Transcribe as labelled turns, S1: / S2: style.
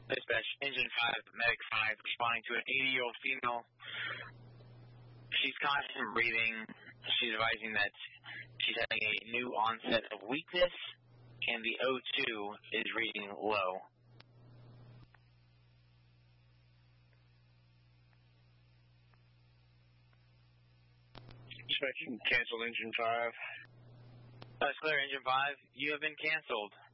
S1: Dispatch, Engine 5, Medic 5, responding to an 80-year-old female. She's conscious and breathing. She's advising that she's having a new onset of weakness, and the O2 is reading low.
S2: Dispatch, cancel Engine 5.
S1: Clear, Engine 5. You have been canceled.